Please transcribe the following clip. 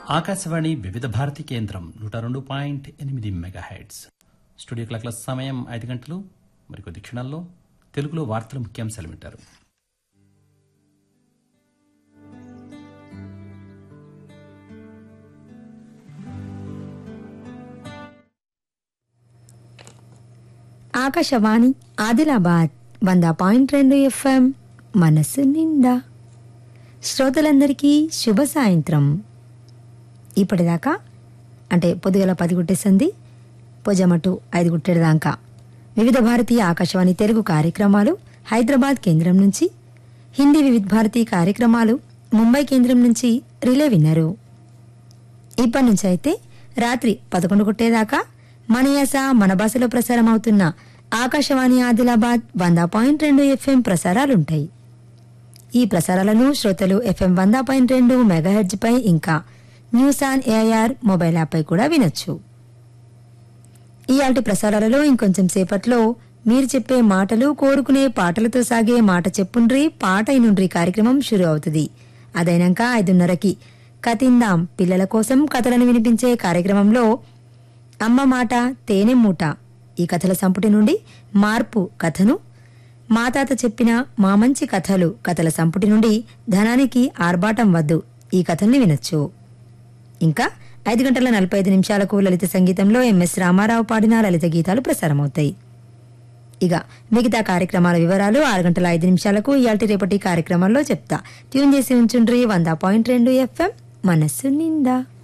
ఆకాశవాణి వివిధ భారతి కేంద్రం 102.8 megahertz. Studio క్లాక్ల సమయం 5 గంటలు. మరికొద్ది క్షణాల్లో తెలుగులో వార్తల ముఖ్యాంశాలు వింటారు. ఆకాశవాణి ఆదిలాబాద్ 100.2 FM మనసు నిండా. శ్రోతలందరికీ శుభ సాయంత్రం. ఇప్పటిదాకా అంటే పొద్దుగల 10 గుట్టేసింది, పొజమటు 5 గుట్టేదాకా వివిధ భారతీయ ఆకాశవాణి తెలుగు కార్యక్రమాలు హైదరాబాద్ కేంద్రం నుంచి, హిందీ వివిధ భారతీ కార్యక్రమాలు ముంబై కేంద్రం నుంచి రిలే విన్నారు. ఇప్పటి నుంచి అయితే రాత్రి 11 గుట్టేదాకా మన యాస మన భాషలో ప్రసారం అవుతున్న ఆకాశవాణి ఆదిలాబాద్ 100.2 FM ప్రసారాలుంటాయి. ఈ ప్రసారాలను శ్రోతలు FM 100.2 మెగాహెర్ట్జ్ పై ఇంకా news on AIR mobile app పై కూడా వినొచ్చు. ఇయాల్టి ప్రసారాలలో ఇంకొంచెం సేపట్లో మీరు చెప్పే మాటలు కోరుకునే పాటలతో సాగే మాట చెప్పుండ్రి పాట ఇనుండ్రి కార్యక్రమం షురు అవుతుంది. అదైనాక 5:30కి కతిందాం పిల్లల కోసం కథలను వినిపించే కార్యక్రమంలో అమ్మ మాట తేనె మూట ఈ కథల సంపుటి నుండి మార్పు కథను, మా తాత చెప్పిన మా మంచి కథలు కథల సంపుటి నుండి ధనానికి ఆర్భాటం వద్దు ఈ కథల్ని వినొచ్చు. ఇంకా 5:45 లలిత సంగీతంలో ఎంఎస్ రామారావు పాడిన లలిత గీతాలు ప్రసారమవుతాయి. ఇక మిగతా కార్యక్రమాల వివరాలు 6:05 ఇయాల్టి రేపటి కార్యక్రమాల్లో చెప్తా. ట్యూన్ చేసి ఉంచుండ్రి 100.2 FM మనస్సు నిండా.